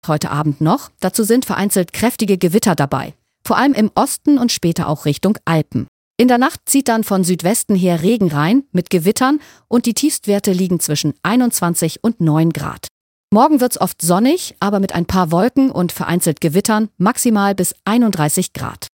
Heute Abend noch. Dazu sind vereinzelt kräftige Gewitter dabei. Vor allem im Osten und später auch Richtung Alpen. In der Nacht zieht dann von Südwesten her Regen rein mit Gewittern und die Tiefstwerte liegen zwischen 21 und 9 Grad. Morgen wird's oft sonnig, aber mit ein paar Wolken und vereinzelt Gewittern, maximal bis 31 Grad.